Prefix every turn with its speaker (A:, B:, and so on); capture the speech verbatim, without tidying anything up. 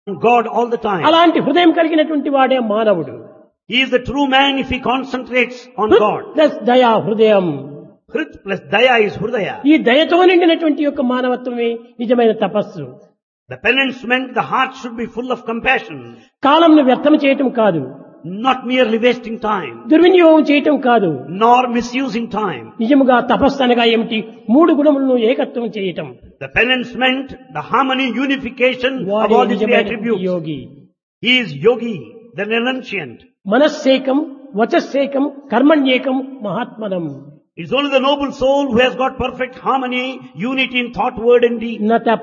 A: God all the time.
B: అలాంటి హృదయం కలిగినటువంటి వాడే మానవుడు.
A: He is the true man if he concentrates on God.
B: Plus దయా హృదయం.
A: Hrit plus Daya is Hridaya.
B: ఈ దయతో నిండినటువంటి యొక్క మానవత్వమే నిజమైన తపస్సు.
A: The penance meant the heart should be full of compassion,
B: కాలంను వ్యర్థం చేయటం కాదు,
A: not merely wasting time,
B: దుర్వినియోగం చేయటం కాదు.
A: nor misusing time.
B: నిజముగా తపస్సు అనగా ఏమిటి? మూడు గుణములను ఏకత్వం చేయటం.
A: The penance meant the harmony, unification of
B: వాడే
A: all these three
B: నిజమైన
A: attributes.
B: Yogi.
A: He is yogi, the renunciant.
B: మనస్సేకం, వచస్సేకం, కర్మణ్యేకం, మహాత్మనం.
A: It's only the noble soul who has got perfect harmony, unity in thought, word and deed.
B: నత